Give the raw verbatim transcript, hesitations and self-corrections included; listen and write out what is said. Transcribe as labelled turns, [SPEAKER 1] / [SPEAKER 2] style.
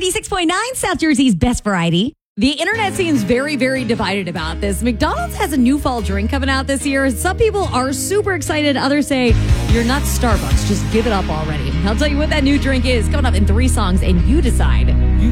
[SPEAKER 1] ninety-six point nine, South Jersey's best variety. The internet seems very, very divided about this. McDonald's has a new fall drink coming out this year. Some people are super excited. Others say, you're not Starbucks. Just give it up already. I'll tell you what that new drink is coming up in three songs, and you decide.